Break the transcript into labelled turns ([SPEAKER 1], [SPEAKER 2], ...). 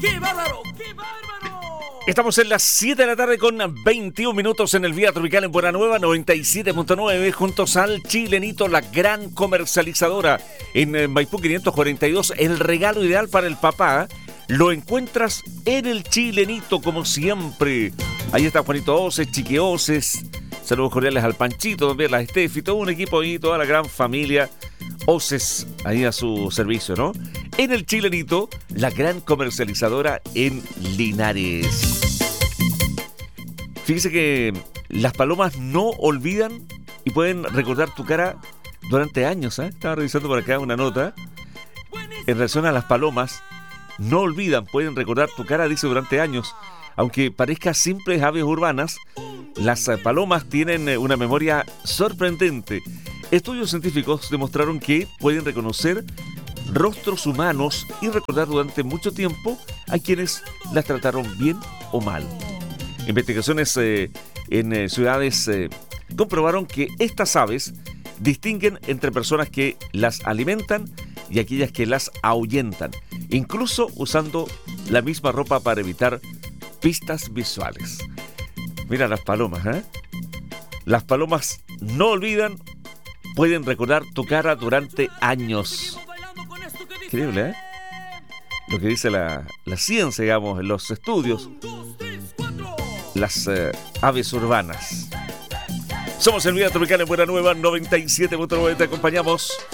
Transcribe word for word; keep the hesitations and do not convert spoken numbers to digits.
[SPEAKER 1] ¡Qué bárbaro! ¡Qué bárbaro!
[SPEAKER 2] Estamos en las siete de la tarde con veintiún minutos en el Vía Tropical en Buena Nueva, noventa y siete punto nueve, juntos al Chilenito, la gran comercializadora en Maipú quinientos cuarenta y dos. El regalo ideal para el papá lo encuentras en el Chilenito, como siempre. Ahí está Juanito Oces, Chiqui Oces. Saludos cordiales al Panchito, también la Estefi, todo un equipo ahí, toda la gran familia Oces ahí a su servicio, ¿no? En el Chilenito, la gran comercializadora en Linares. Fíjese que las palomas no olvidan y pueden recordar tu cara durante años, ¿eh? Estaba revisando por acá una nota en relación a las palomas. No olvidan, pueden recordar tu cara, dice, durante años. Aunque parezca simples aves urbanas, las palomas tienen una memoria sorprendente. Estudios científicos demostraron que pueden reconocer rostros humanos y recordar durante mucho tiempo a quienes las trataron bien o mal. Investigaciones eh, en eh, ciudades eh, comprobaron que estas aves distinguen entre personas que las alimentan y aquellas que las ahuyentan, incluso usando la misma ropa para evitar pistas visuales. Mira las palomas, ¿eh? Las palomas no olvidan, pueden recordar tu cara durante años. Increíble, ¿eh? Lo que dice la, la ciencia, digamos, en los estudios. Las eh, aves urbanas. Somos el Vía Tropical en Buena Nueva, noventa y siete punto nueve. Te acompañamos.